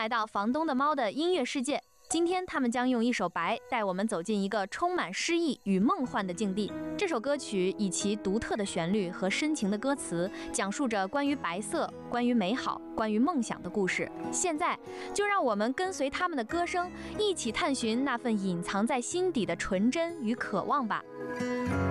来到房东的猫的音乐世界。今天他们将用一首《白》带我们走进一个充满诗意与梦幻的境地。这首歌曲以其独特的旋律和深情的歌词，讲述着关于白色、关于美好、关于梦想的故事。现在，就让我们跟随他们的歌声，一起探寻那份隐藏在心底的纯真与渴望吧。